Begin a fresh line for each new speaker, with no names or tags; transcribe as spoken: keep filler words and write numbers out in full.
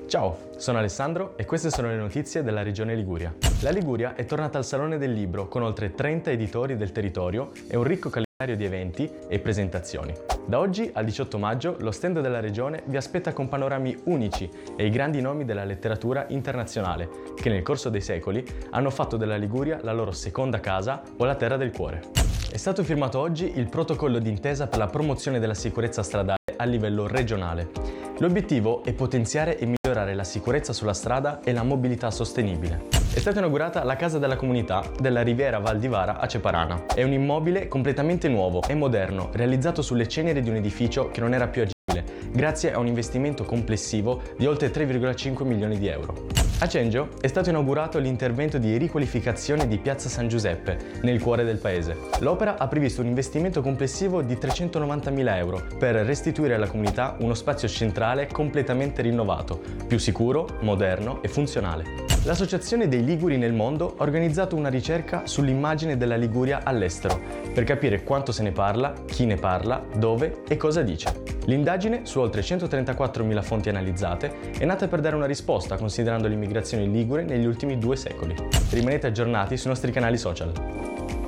Ciao, sono Alessandro e queste sono le notizie della regione Liguria. La Liguria è tornata al Salone del Libro con oltre trenta editori del territorio e un ricco calendario di eventi e presentazioni. Da oggi al diciotto maggio lo stand della regione vi aspetta con panorami unici e i grandi nomi della letteratura internazionale che nel corso dei secoli hanno fatto della Liguria la loro seconda casa o la terra del cuore. È stato firmato oggi il protocollo d'intesa per la promozione della sicurezza stradale a livello regionale. L'obiettivo è potenziare e migliorare la sicurezza sulla strada e la mobilità sostenibile. È stata inaugurata la Casa della Comunità della Riviera Val di Vara a Ceparana. È un immobile completamente nuovo e moderno, realizzato sulle ceneri di un edificio che non era più agibile, grazie a un investimento complessivo di oltre tre virgola cinque milioni di euro. A Cengio è stato inaugurato l'intervento di riqualificazione di Piazza San Giuseppe, nel cuore del paese. L'opera ha previsto un investimento complessivo di trecentonovantamila euro per restituire alla comunità uno spazio centrale completamente rinnovato, più sicuro, moderno e funzionale. L'Associazione dei Liguri nel mondo ha organizzato una ricerca sull'immagine della Liguria all'estero, per capire quanto se ne parla, chi ne parla, dove e cosa dice. L'indagine, su oltre centotrentaquattromila fonti analizzate, è nata per dare una risposta considerando l'immigrazione ligure negli ultimi due secoli. Rimanete aggiornati sui nostri canali social.